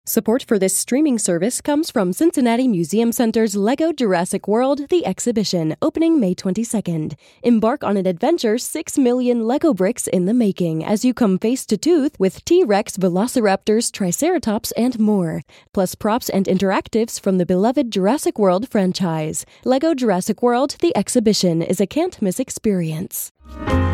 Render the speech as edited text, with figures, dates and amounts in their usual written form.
Support for this streaming service comes from Cincinnati Museum Center's Lego Jurassic World: The Exhibition, opening May 22nd. Embark on an adventure 6 million Lego bricks in the making as you come face to tooth with T-Rex, Velociraptors, Triceratops, and more. Plus props and interactives from the beloved Jurassic World franchise. Lego Jurassic World: The Exhibition is a can't-miss experience.